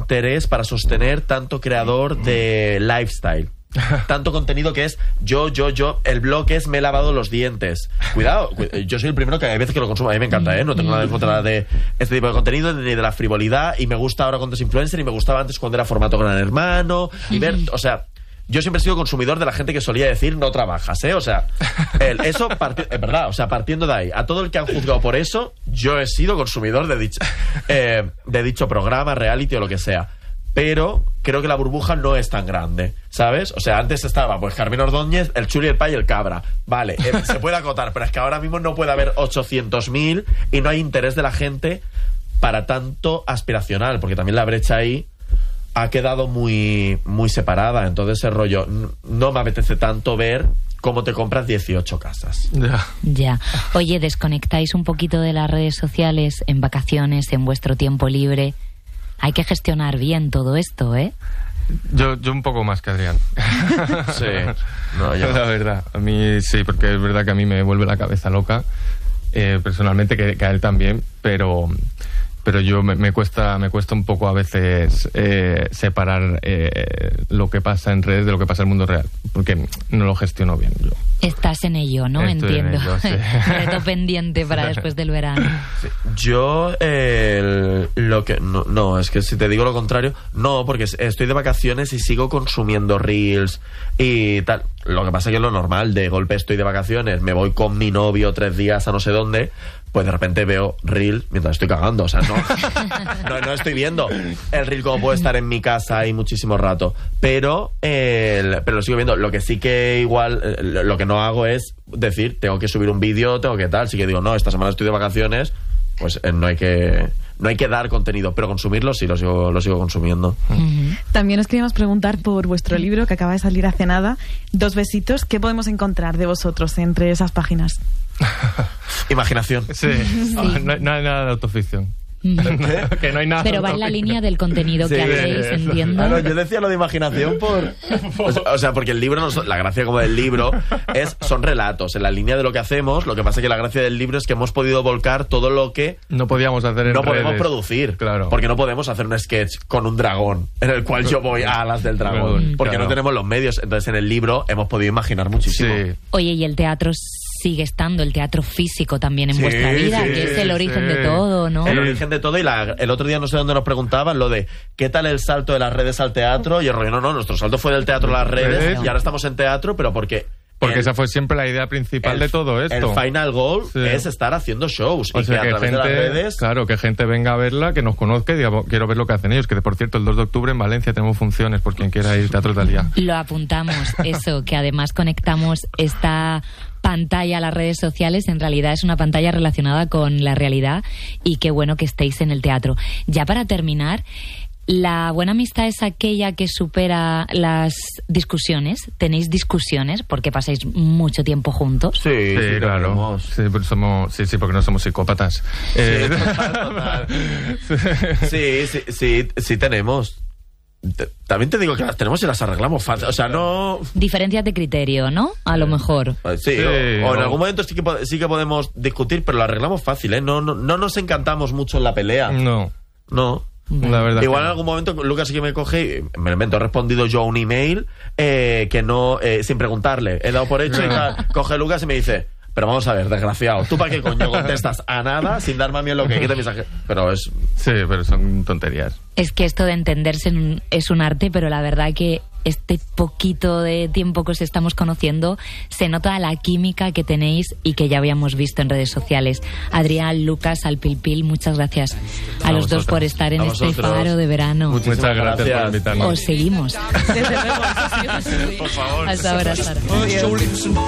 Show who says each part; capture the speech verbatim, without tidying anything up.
Speaker 1: interés para sostener tanto creador de lifestyle. Tanto contenido que es yo, yo, yo. El blog es me he lavado los dientes. Cuidado, yo soy el primero que hay veces que lo consumo. A mí me encanta, ¿eh? No tengo nada en contra de este tipo de contenido ni de la frivolidad. Y me gusta ahora cuando es influencer y me gustaba antes cuando era formato Gran Hermano. Y ver, o sea, yo siempre he sido consumidor de la gente que solía decir no trabajas, ¿eh? O sea, el, eso parti- es verdad, o sea, partiendo de ahí, a todo el que han juzgado por eso, yo he sido consumidor de dicho, eh, de dicho programa, reality o lo que sea. Pero creo que la burbuja no es tan grande, ¿sabes? O sea, antes estaba pues Carmen Ordóñez, el Chuli, el Pay y el Cabra. Vale, eh, se puede acotar, pero es que ahora mismo no puede haber ochocientos mil y no hay interés de la gente para tanto aspiracional, porque también la brecha ahí ha quedado muy, muy separada. Entonces ese rollo, no me apetece tanto ver cómo te compras dieciocho casas.
Speaker 2: Ya.
Speaker 3: Ya. Oye, ¿desconectáis un poquito de las redes sociales en vacaciones, en vuestro tiempo libre? Hay que gestionar bien todo esto, ¿eh?
Speaker 2: Yo, yo un poco más que Adrián.
Speaker 1: Sí. No, yo
Speaker 2: La verdad, a mí sí, porque es verdad que a mí me vuelve la cabeza loca, eh, personalmente, que, que a él también, pero... pero yo me, me cuesta me cuesta un poco a veces eh, separar eh, lo que pasa en redes de lo que pasa en el mundo real, porque no lo gestiono bien yo.
Speaker 3: Estás en ello, ¿no?
Speaker 2: Estoy
Speaker 3: Entiendo.
Speaker 2: en ello, sí.
Speaker 3: Reto pendiente para después del verano.
Speaker 1: Sí. Yo, eh, lo que... No, no, es que si te digo lo contrario, no, porque estoy de vacaciones y sigo consumiendo reels y tal. Lo que pasa es que es lo normal, de golpe estoy de vacaciones, me voy con mi novio tres días a no sé dónde, pues de repente veo reel mientras estoy cagando, o sea, no, no, no estoy viendo el reel como puede estar en mi casa ahí muchísimo rato, pero, eh, pero lo sigo viendo. Lo que sí que igual, eh, lo que no hago es decir, tengo que subir un vídeo, tengo que tal, sí que digo, no, esta semana estoy de vacaciones, pues eh, no hay que... No hay que dar contenido, pero consumirlo sí, lo sigo, lo sigo consumiendo.
Speaker 3: Uh-huh.
Speaker 4: También os queríamos preguntar por vuestro libro que acaba de salir hace nada, Dos Besitos. ¿Qué podemos encontrar de vosotros entre esas páginas?
Speaker 1: Imaginación.
Speaker 2: Sí, sí. Oh, no, no hay nada de autoficción. Que no hay nada.
Speaker 3: Pero va en la línea del contenido
Speaker 1: sí,
Speaker 3: que hacéis, entiendo.
Speaker 1: Ah, no, yo decía lo de imaginación por... O sea, o sea, porque el libro, no son, la gracia como del libro es son relatos en la línea de lo que hacemos. Lo que pasa es que la gracia del libro es que hemos podido volcar todo lo que
Speaker 2: no podíamos hacer en
Speaker 1: no
Speaker 2: redes.
Speaker 1: podemos producir,
Speaker 2: claro.
Speaker 1: Porque no podemos hacer un sketch con un dragón en el cual yo voy a alas del dragón, porque
Speaker 2: claro.
Speaker 1: no tenemos los medios. Entonces en el libro hemos podido imaginar muchísimo.
Speaker 2: Sí.
Speaker 3: Oye, y el teatro sigue estando, el teatro físico también en
Speaker 1: Sí,
Speaker 3: vuestra vida,
Speaker 1: sí,
Speaker 3: que es el origen
Speaker 2: sí.
Speaker 3: de todo, ¿no?
Speaker 1: El origen de todo. Y la, el otro día no sé dónde nos preguntaban lo de ¿qué tal el salto de las redes al teatro? Y el rollo, no, no, nuestro salto fue del teatro a las redes
Speaker 2: ¿Redes?
Speaker 1: y ahora estamos en teatro, pero porque...
Speaker 2: Porque
Speaker 1: el,
Speaker 2: esa fue siempre la idea principal
Speaker 1: el,
Speaker 2: de todo esto.
Speaker 1: El final goal
Speaker 2: sí.
Speaker 1: es estar haciendo shows.
Speaker 2: O
Speaker 1: y
Speaker 2: sea,
Speaker 1: que a
Speaker 2: que
Speaker 1: través
Speaker 2: gente,
Speaker 1: de las redes...
Speaker 2: claro, que gente venga a verla, que nos conozca y diga, quiero ver lo que hacen ellos. Que, por cierto, el dos de octubre en Valencia tenemos funciones por quien quiera ir, Teatro Talía.
Speaker 3: Lo apuntamos, eso, que además conectamos esta pantalla a las redes sociales. En realidad es una pantalla relacionada con la realidad y qué bueno que estéis en el teatro. Ya para terminar... ¿La buena amistad es aquella que supera las discusiones? ¿Tenéis discusiones porque pasáis mucho tiempo juntos?
Speaker 1: Sí,
Speaker 2: Sí,
Speaker 1: sí,
Speaker 2: claro.
Speaker 1: tenemos.
Speaker 2: Sí, porque somos, sí, sí, porque no somos psicópatas.
Speaker 1: Sí,
Speaker 2: Eh,
Speaker 1: total, total. Sí, sí, sí, sí tenemos. Te- También te digo que las tenemos y las arreglamos fácil. O sea, no...
Speaker 3: Diferencias de criterio, ¿no? A lo mejor.
Speaker 1: Sí,
Speaker 2: Sí,
Speaker 1: o, o en
Speaker 2: o-
Speaker 1: algún momento sí que, po- sí que podemos discutir, pero lo arreglamos fácil, ¿eh? No, no, no nos encantamos mucho en la pelea.
Speaker 2: no,
Speaker 1: No.
Speaker 2: la verdad.
Speaker 1: Igual
Speaker 2: que
Speaker 1: en
Speaker 2: no.
Speaker 1: algún momento Lucas sí que me coge, me lo invento, he respondido yo a un email eh, que no, eh, sin preguntarle, he dado por hecho y tal, coge Lucas y me dice, pero vamos a ver, desgraciado, ¿tú para qué coño contestas a nada sin darme a mí lo que quita mensaje? Pero es...
Speaker 2: Sí, pero son tonterías.
Speaker 3: Es que esto de entenderse es un arte, pero la verdad que este poquito de tiempo que os estamos conociendo se nota la química que tenéis y que ya habíamos visto en redes sociales. Adrián, Lucas, Alpilpil, muchas gracias a,
Speaker 1: A
Speaker 3: los dos
Speaker 1: vosotros.
Speaker 3: por estar en
Speaker 1: A
Speaker 3: este
Speaker 1: vosotros.
Speaker 3: faro de verano.
Speaker 2: Muchas gracias,
Speaker 1: gracias.
Speaker 2: por invitarnos.
Speaker 3: Os seguimos.
Speaker 4: Desde luego, sí, sí, sí.
Speaker 1: Por favor.
Speaker 3: Hasta ahora, Sara.
Speaker 5: First your lips and